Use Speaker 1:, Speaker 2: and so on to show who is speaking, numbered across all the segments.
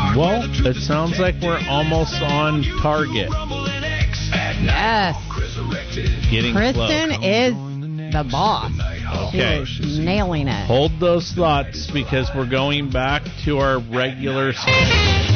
Speaker 1: Well, it sounds like we're almost on target.
Speaker 2: Yes.
Speaker 1: Getting
Speaker 2: Kristen
Speaker 1: close.
Speaker 2: is the boss.
Speaker 1: Okay.
Speaker 2: She is nailing it.
Speaker 1: Hold those thoughts because we're going back to our regular schedule.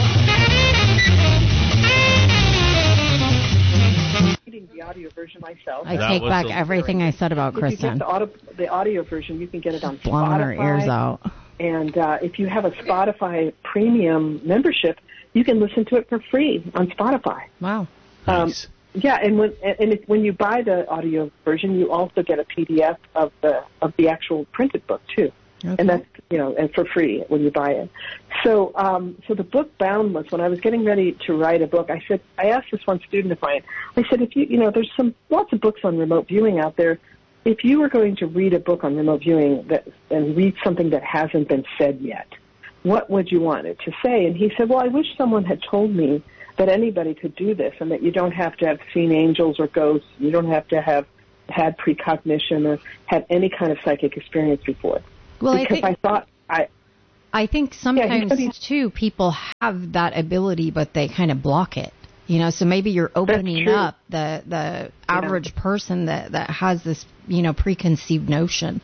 Speaker 3: The audio version myself.
Speaker 2: I take back everything I said about Kristen.
Speaker 3: If you get the audio version, you can get it on
Speaker 2: Blowing
Speaker 3: Spotify.
Speaker 2: her ears out.
Speaker 3: And if you have a Spotify premium membership, you can listen to it for free on Spotify.
Speaker 2: Wow.
Speaker 1: Nice.
Speaker 3: Yeah, and when you buy the audio version, you also get a PDF of the actual printed book too,
Speaker 2: Okay.
Speaker 3: and that's and for free when you buy it. So so the book Boundless. When I was getting ready to write a book, I asked this one student of mine. I said, if there's lots of books on remote viewing out there. If you were going to read a book on remote viewing and read something that hasn't been said yet, what would you want it to say? And he said, well, I wish someone had told me that anybody could do this and that you don't have to have seen angels or ghosts. You don't have to have had precognition or had any kind of psychic experience before.
Speaker 2: Well,
Speaker 3: because
Speaker 2: I think sometimes, too, people have that ability, but they kind of block it. So maybe you're opening up the average person that has this, preconceived notion.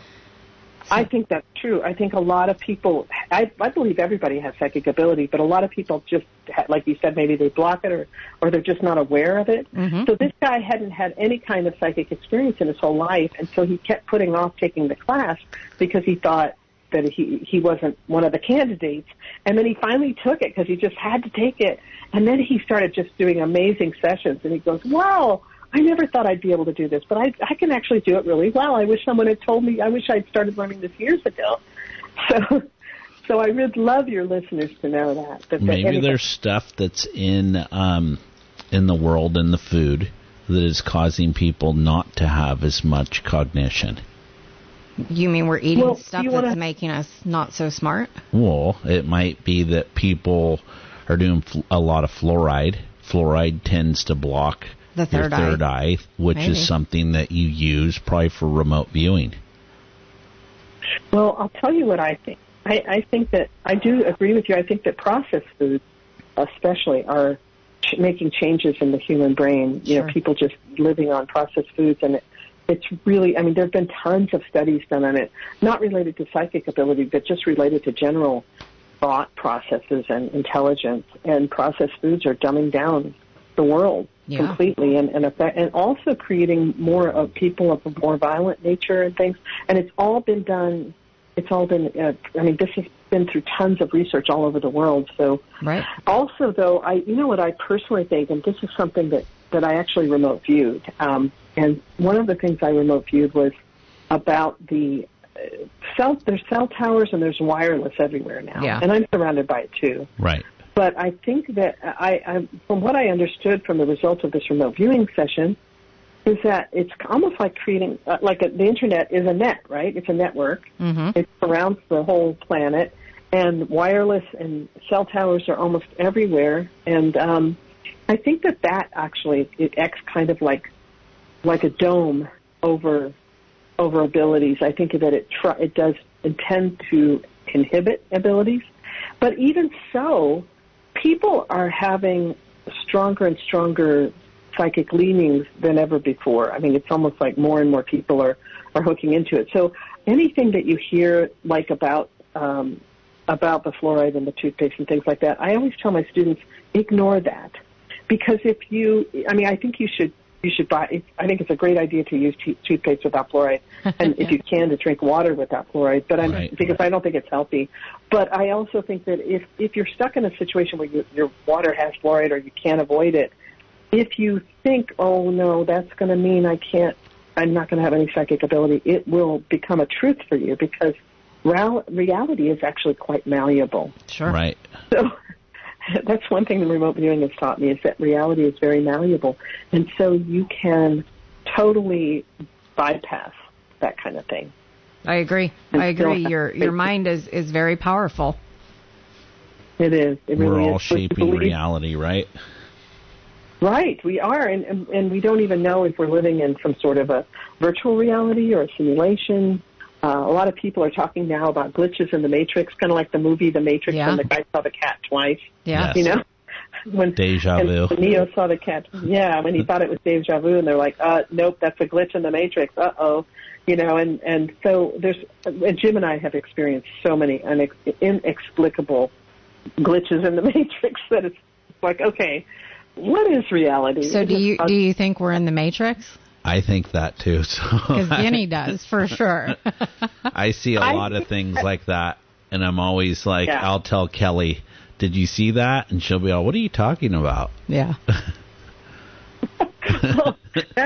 Speaker 3: I think that's true. I think a lot of people, I believe everybody has psychic ability, but a lot of people just, like you said, maybe they block it or they're just not aware of it.
Speaker 2: Mm-hmm.
Speaker 3: So this guy hadn't had any kind of psychic experience in his whole life, and so he kept putting off taking the class because he thought that he wasn't one of the candidates. And then he finally took it because he just had to take it. And then he started just doing amazing sessions, and he goes, wow, I never thought I'd be able to do this, but I can actually do it really well. I wish someone had told me. I wish I'd started learning this years ago. So I would love your listeners to know that
Speaker 1: maybe there's stuff that's in the world, in the food, that is causing people not to have as much cognition.
Speaker 2: You mean we're eating stuff that's making us not so smart?
Speaker 1: Well, it might be that people are doing a lot of fluoride. Fluoride tends to block
Speaker 2: the third
Speaker 1: eye, which is something that you use probably for remote viewing.
Speaker 3: Well, I'll tell you what I think. I think that I do agree with you. I think that processed foods especially are making changes in the human brain. People just living on processed foods, and it's really, there have been tons of studies done on it, not related to psychic ability, but just related to general thought processes and intelligence. And processed foods are dumbing down the world completely, and also creating more of people of a more violent nature and things. And it's all been done. It's all been. This has been through tons of research all over the world. So,
Speaker 2: right.
Speaker 3: Also, though, what I personally think, and this is something that I actually remote viewed. And one of the things I remote viewed was about the there's cell towers and there's wireless everywhere now.
Speaker 2: Yeah.
Speaker 3: And I'm surrounded by it too.
Speaker 1: Right.
Speaker 3: But I think that I from what I understood from the results of this remote viewing session, is that it's almost like creating, the Internet is a net, right? It's a network.
Speaker 2: Mm-hmm. It
Speaker 3: surrounds the whole planet, and wireless and cell towers are almost everywhere. And I think that actually, it acts kind of like a dome over abilities. I think that it does intend to inhibit abilities. But even so, people are having stronger and stronger psychic leanings than ever before. It's almost like more and more people are hooking into it. So anything that you hear about the fluoride and the toothpaste and things like that, I always tell my students, ignore that. Because I think you should buy, I think it's a great idea to use toothpaste without fluoride, and if you can, to drink water without fluoride, because I don't think it's healthy. But I also think that if you're stuck in a situation where your water has fluoride or you can't avoid it, if you think, oh no, that's going to mean I'm not going to have any psychic ability, it will become a truth for you, because reality is actually quite malleable.
Speaker 2: Sure.
Speaker 1: Right.
Speaker 3: So that's one thing the remote viewing has taught me, is that reality is very malleable. And so you can totally bypass that kind of thing.
Speaker 2: I agree. Your mind is very powerful.
Speaker 3: It is. It really
Speaker 1: We're all
Speaker 3: is.
Speaker 1: shaping reality, right?
Speaker 3: Right, we are, and we don't even know if we're living in some sort of a virtual reality or a simulation A lot of people are talking now about glitches in the Matrix, kind of like the movie The Matrix when the guy saw the cat twice.
Speaker 2: Yeah.
Speaker 3: You know? When
Speaker 1: Deja vu.
Speaker 3: When Neo saw the cat, when he thought it was deja vu, and they're like, nope, that's a glitch in the Matrix. You know, and so and Jim and I have experienced so many inexplicable glitches in the Matrix that it's like, okay, what is reality?
Speaker 2: So do you think we're in the Matrix?
Speaker 1: I think that too.
Speaker 2: Because Jenny does, for sure.
Speaker 1: I see a lot of things like that, and I'm always like, I'll tell Kelly, did you see that? And she'll be all, what are you talking about?
Speaker 2: Yeah.
Speaker 3: Well,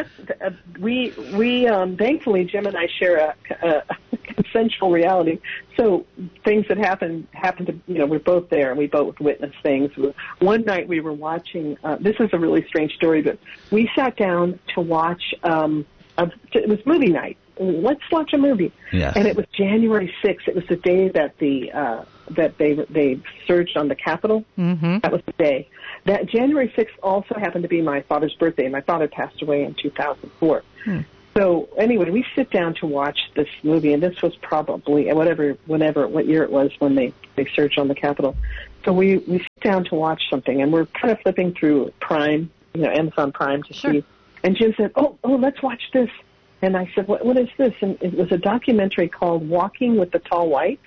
Speaker 3: we thankfully Jim and I share a consensual reality. So things that happen to, you know, we're both there and we both witnessed things. One night we were watching. This is a really strange story, but we sat down to watch. It was movie night. Let's watch a movie.
Speaker 1: Yes.
Speaker 3: And it was January 6th. It was the day that that they surged on the Capitol.
Speaker 2: Mm-hmm.
Speaker 3: That was the day. That January 6th also happened to be my father's birthday. My father passed away in 2004. So anyway, we sit down to watch this movie, and this was probably what year it was when they surged on the Capitol. So we sit down to watch something, and we're kind of flipping through Prime, you know, Amazon Prime to see. And Jim said, "Oh, let's watch this." And I said, "What is this?" And it was a documentary called "Walking with the Tall Whites."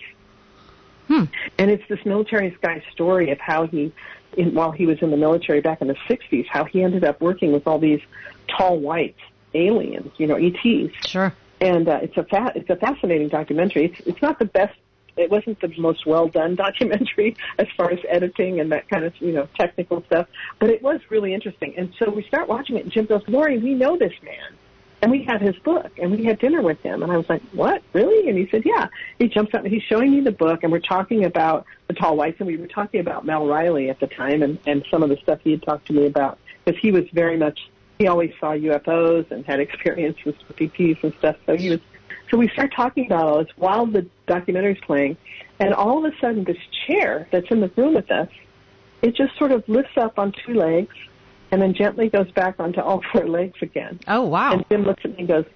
Speaker 3: And it's this military guy's story of how while he was in the military back in the 60s, how he ended up working with all these tall whites, aliens, you know, ETs.
Speaker 2: Sure.
Speaker 3: And it's a fascinating documentary. It's not the best. It wasn't the most well done documentary as far as editing and that kind of, you know, technical stuff, but it was really interesting. And so we start watching it, and Jim goes, "Lori, we know this man." And we had his book, and we had dinner with him. And I was like, "What, really?" And he said, "Yeah." He jumps up, and he's showing me the book, and we're talking about the tall whites, and we were talking about Mel Riley at the time and some of the stuff he had talked to me about, because he was very much, he always saw UFOs and had experiences with ETs and stuff. So we start talking about all this while the documentary's playing, and all of a sudden this chair that's in the room with us, it just sort of lifts up on two legs, and then gently goes back onto all four legs again.
Speaker 2: Oh, wow.
Speaker 3: And Jim looks at me and goes,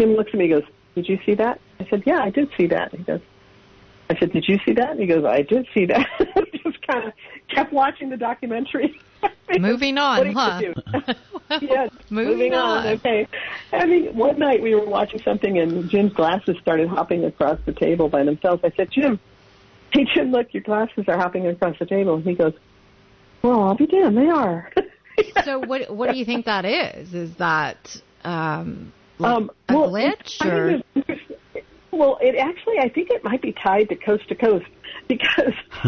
Speaker 3: "Did you see that?" I said, "Yeah, I did see that." I said, "Did you see that?" And he goes, "I did see that." We just kind of kept watching the documentary.
Speaker 2: Moving on, huh?
Speaker 3: Yeah, moving on. Okay. I mean, one night we were watching something, and Jim's glasses started hopping across the table by themselves. I said, "Jim, look, your glasses are hopping across the table." And he goes, "Well, I'll be damned, they are."
Speaker 2: So what do you think that is? Is that a glitch? Or?
Speaker 3: Well, I think it might be tied to Coast, because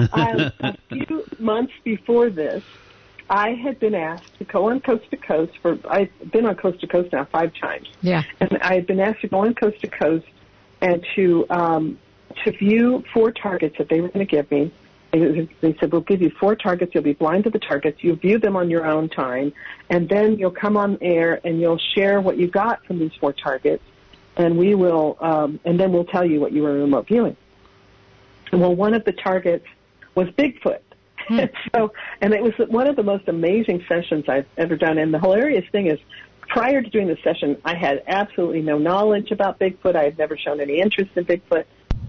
Speaker 3: a few months before this, I had been asked to go on Coast to Coast I've been on Coast to Coast now 5 times.
Speaker 2: Yeah.
Speaker 3: And I had been asked to go on Coast to Coast and to view 4 targets that they were going to give me. They said, "We'll give you 4 targets. You'll be blind to the targets. You'll view them on your own time, and then you'll come on air and you'll share what you got from these 4 targets, and we will, and then we'll tell you what you were remote viewing." Well, one of the targets was Bigfoot. And it was one of the most amazing sessions I've ever done. And the hilarious thing is, prior to doing the session, I had absolutely no knowledge about Bigfoot. I had never shown any interest in Bigfoot.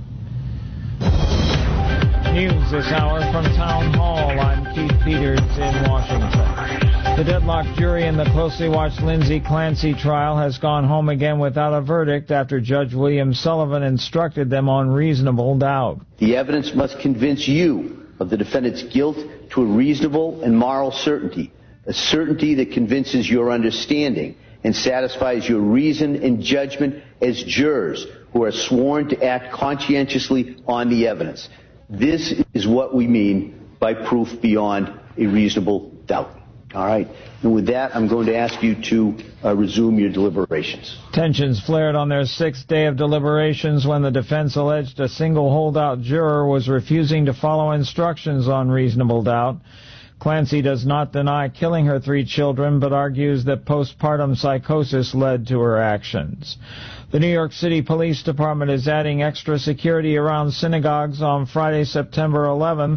Speaker 4: News this hour from Town Hall. I'm Keith Peters in Washington. The deadlocked jury in the closely watched Lindsay Clancy trial has gone home again without a verdict after Judge William Sullivan instructed them on reasonable doubt.
Speaker 5: The evidence must convince you of the defendant's guilt to a reasonable and moral certainty, a certainty that convinces your understanding and satisfies your reason and judgment as jurors who are sworn to act conscientiously on the evidence. This is what we mean by proof beyond a reasonable doubt. All right. And with that, I'm going to ask you to resume your deliberations.
Speaker 4: Tensions flared on their 6th day of deliberations when the defense alleged a single holdout juror was refusing to follow instructions on reasonable doubt. Clancy does not deny killing her 3 children, but argues that postpartum psychosis led to her actions. The New York City Police Department is adding extra security around synagogues on Friday, September 11th,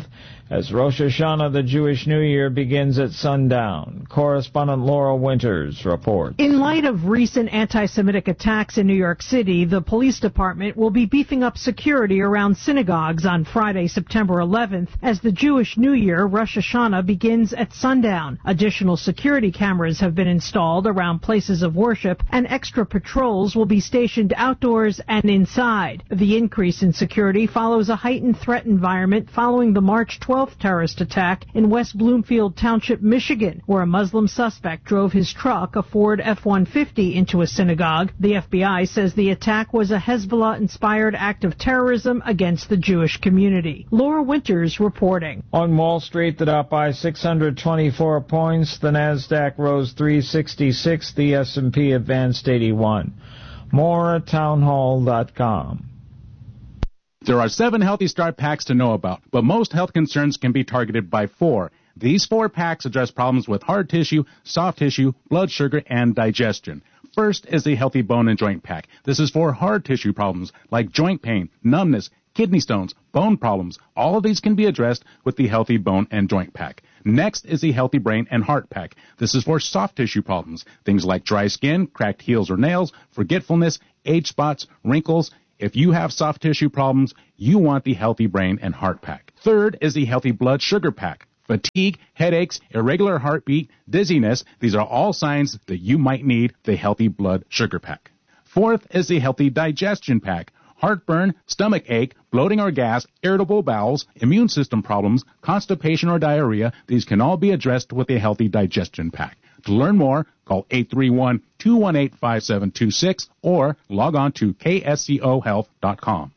Speaker 4: as Rosh Hashanah, the Jewish New Year, begins at sundown. Correspondent Laura Winters reports.
Speaker 6: In light of recent anti-Semitic attacks in New York City, the police department will be beefing up security around synagogues on Friday, September 11th, as the Jewish New Year, Rosh Hashanah, begins at sundown. Additional security cameras have been installed around places of worship, and extra patrols will be stationed outdoors and inside. The increase in security follows a heightened threat environment following the March 12th terrorist attack in West Bloomfield Township, Michigan, where a Muslim suspect drove his truck, a Ford F-150, into a synagogue. The FBI says the attack was a Hezbollah-inspired act of terrorism against the Jewish community. Laura Winters reporting.
Speaker 4: On Wall Street, the Dow by 624 points, the Nasdaq rose 366, the S&P advanced 81. More at townhall.com.
Speaker 7: There are 7 Healthy Start packs to know about, but most health concerns can be targeted by 4. These 4 packs address problems with hard tissue, soft tissue, blood sugar, and digestion. First is the Healthy Bone and Joint Pack. This is for hard tissue problems like joint pain, numbness, kidney stones, bone problems. All of these can be addressed with the Healthy Bone and Joint Pack. Next is the Healthy Brain and Heart Pack. This is for soft tissue problems, things like dry skin, cracked heels or nails, forgetfulness, age spots, wrinkles. If you have soft tissue problems, you want the Healthy Brain and Heart Pack. Third is the Healthy Blood Sugar Pack. Fatigue, headaches, irregular heartbeat, dizziness, these are all signs that you might need the Healthy Blood Sugar Pack. Fourth is the Healthy Digestion Pack. Heartburn, stomach ache, bloating or gas, irritable bowels, immune system problems, constipation or diarrhea, these can all be addressed with a Healthy Digestion Pack. To learn more, call 831-218-5726 or log on to kscohealth.com.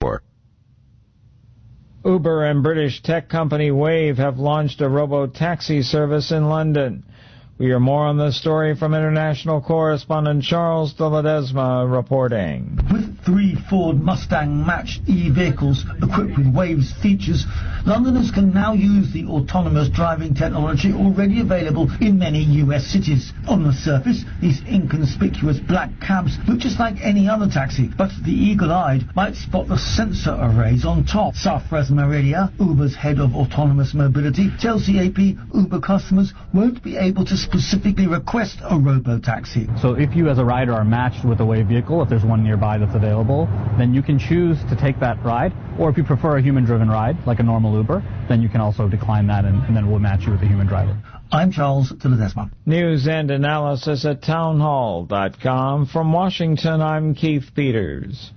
Speaker 4: Uber and British tech company Wave have launched a robo-taxi service in London. We hear more on this story from international correspondent Charles de Ledesma reporting.
Speaker 8: With 3 Ford Mustang-matched e-vehicles equipped with Wave's features, Londoners can now use the autonomous driving technology already available in many US cities. On the surface, these inconspicuous black cabs look just like any other taxi, but the eagle-eyed might spot the sensor arrays on top. Safraz Maridia, Uber's head of autonomous mobility, tells the AP Uber customers won't be able to specifically request a robo-taxi.
Speaker 9: So if you as a rider are matched with a Wave vehicle, if there's one nearby that's available, then you can choose to take that ride, or if you prefer a human-driven ride, like a normal Uber, then you can also decline that and then we'll match you with a human driver.
Speaker 8: I'm Charles de Ledesma.
Speaker 4: News and analysis at townhall.com. From Washington, I'm Keith Peters.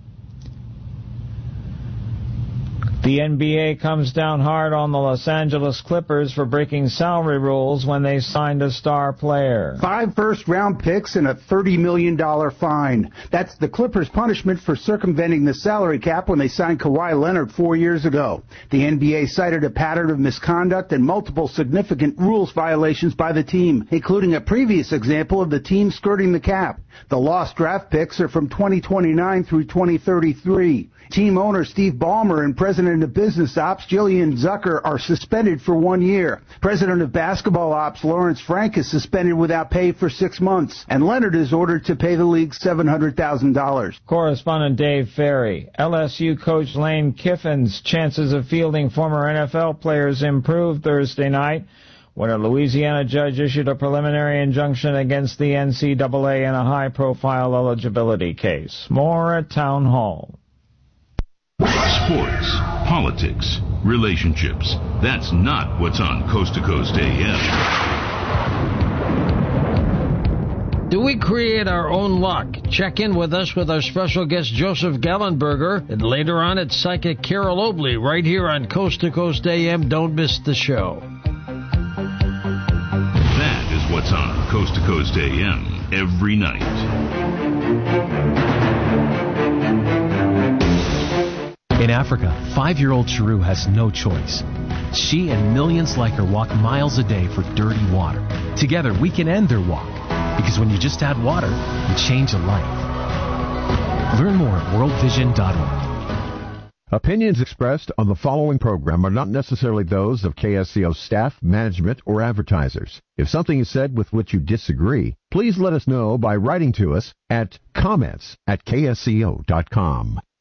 Speaker 4: The NBA comes down hard on the Los Angeles Clippers for breaking salary rules when they signed a star player.
Speaker 10: 5 first-round picks and a $30 million fine. That's the Clippers' punishment for circumventing the salary cap when they signed Kawhi Leonard 4 years ago. The NBA cited a pattern of misconduct and multiple significant rules violations by the team, including a previous example of the team skirting the cap. The lost draft picks are from 2029 through 2033. Team owner Steve Ballmer and president of business ops Jillian Zucker are suspended for 1 year. President of basketball ops Lawrence Frank is suspended without pay for 6 months. And Leonard is ordered to pay the league $700,000.
Speaker 4: Correspondent Dave Ferry. LSU coach Lane Kiffin's chances of fielding former NFL players improved Thursday night when a Louisiana judge issued a preliminary injunction against the NCAA in a high-profile eligibility case. More at Town Hall.
Speaker 11: Sports, politics, relationships. That's not what's on Coast to Coast AM.
Speaker 12: Do we create our own luck? Check in with us with our special guest Joseph Gallenberger, and later on it's psychic Carol Obley right here on Coast to Coast AM. Don't miss the show.
Speaker 11: That is what's on Coast to Coast AM every night.
Speaker 13: In Africa, 5-year-old Chiru has no choice. She and millions like her walk miles a day for dirty water. Together, we can end their walk. Because when you just add water, you change a life. Learn more at worldvision.org.
Speaker 14: Opinions expressed on the following program are not necessarily those of KSCO staff, management, or advertisers. If something is said with which you disagree, please let us know by writing to us at comments@ksco.com.